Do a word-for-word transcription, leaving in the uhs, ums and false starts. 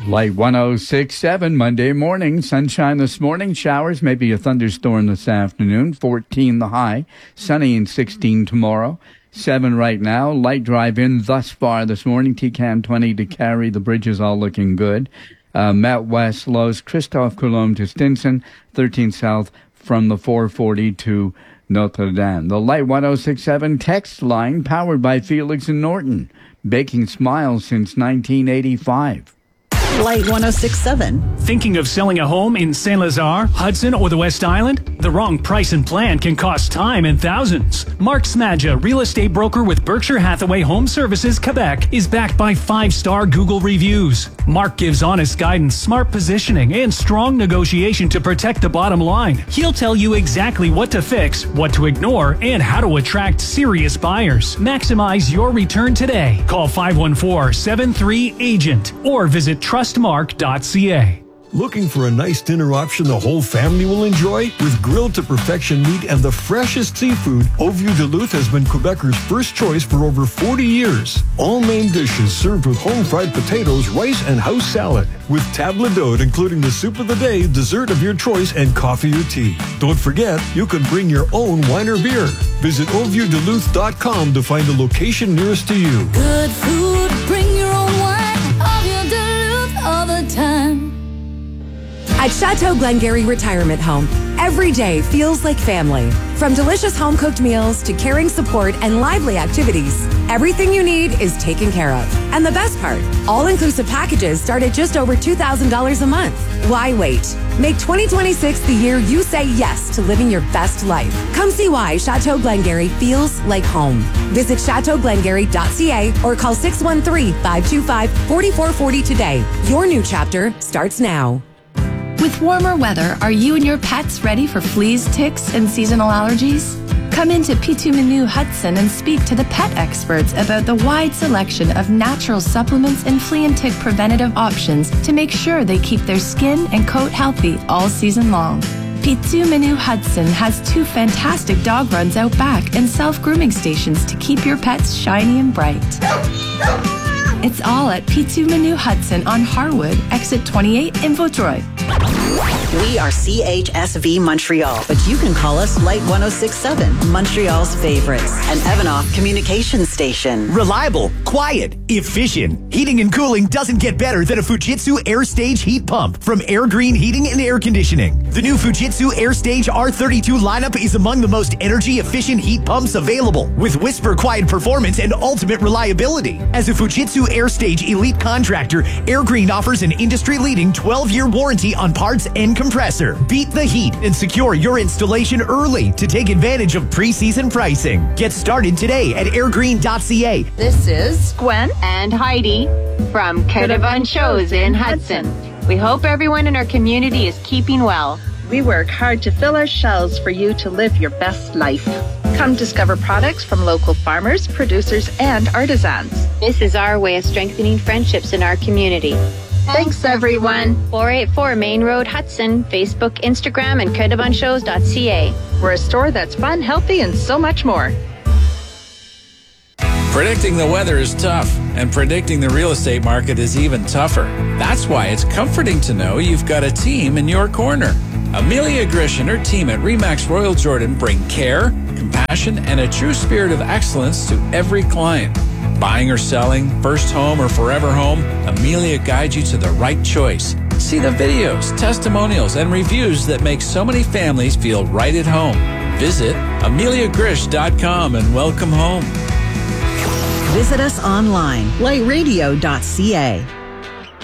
Light one oh six point seven, Monday morning. Sunshine this morning. Showers, maybe a thunderstorm this afternoon. fourteen the high. Sunny and sixteen tomorrow. seven right now. Light drive in thus far this morning. T CAM twenty to Carey. The bridges all looking good. Uh, Met West lows. Christophe Coulombe to Stinson. thirteen south from the four forty to Notre Dame. The Light one oh six point seven text line powered by Felix and Norton. Baking smiles since nineteen eighty-five. Light one oh six point seven. Thinking of selling a home in Saint Lazare, Hudson, or the West Island? The wrong price and plan can cost time and thousands. Mark Smadja, real estate broker with Berkshire Hathaway Home Services, Quebec, is backed by five-star Google reviews. Mark gives honest guidance, smart positioning, and strong negotiation to protect the bottom line. He'll tell you exactly what to fix, what to ignore, and how to attract serious buyers. Maximize your return today. Call five one four, seven three, agent or visit trust mark dot c a. Looking for a nice dinner option the whole family will enjoy? With grilled to perfection meat and the freshest seafood, Au Vieux Duluth has been Quebecers' first choice for over forty years. All main dishes served with home-fried potatoes, rice, and house salad. With table d'hôte, including the soup of the day, dessert of your choice, and coffee or tea. Don't forget, you can bring your own wine or beer. Visit au vieux duluth dot com to find the location nearest to you. Good food, bring your own wine. Au Vieux Duluth all the time. At Chateau Glengarry Retirement Home, every day feels like family. From delicious home-cooked meals to caring support and lively activities, everything you need is taken care of. And the best part, all-inclusive packages start at just over two thousand dollars a month. Why wait? Make twenty twenty-six the year you say yes to living your best life. Come see why Chateau Glengarry feels like home. Visit chateau glengarry dot c a or call six one three, five two five, four four four zero today. Your new chapter starts now. With warmer weather, are you and your pets ready for fleas, ticks, and seasonal allergies? Come into Pitu Menu Hudson and speak to the pet experts about the wide selection of natural supplements and flea and tick preventative options to make sure they keep their skin and coat healthy all season long. Pitu Menu Hudson has two fantastic dog runs out back and self-grooming stations to keep your pets shiny and bright. It's all at Pitu Menu Hudson on Harwood, exit twenty-eight in Vaudreuil. We are C H S V Montreal, but you can call us Light one oh six point seven, Montreal's favorites, an Evanoff communication station. Reliable, quiet, efficient. Heating and cooling doesn't get better than a Fujitsu AirStage heat pump from Air Green Heating and Air Conditioning. The new Fujitsu AirStage R thirty-two lineup is among the most energy-efficient heat pumps available, with whisper quiet performance and ultimate reliability. As a Fujitsu AirStage elite contractor, Air Green offers an industry-leading twelve-year warranty on parts and compressor. Beat the heat and secure your installation early to take advantage of pre-season pricing. Get started today at air green dot c a. This is Gwen and Heidi from Kedavun Shows in Hudson. We hope everyone in our community is keeping well. We work hard to fill our shelves for you to live your best life. Come discover products from local farmers, producers, and artisans. This is our way of strengthening friendships in our community. Thanks, everyone. four eighty-four Main Road, Hudson. Facebook, Instagram, and kedavun shows dot c a. We're a store that's fun, healthy, and so much more. Predicting the weather is tough, and predicting the real estate market is even tougher. That's why it's comforting to know you've got a team in your corner. Amelia Grish and her team at Remax Royal Jordan bring care, compassion, and a true spirit of excellence to every client. Buying or selling, first home or forever home, Amelia guides you to the right choice. See the videos, testimonials, and reviews that make so many families feel right at home. Visit amelia grish dot com and welcome home. Visit us online, light radio dot c a.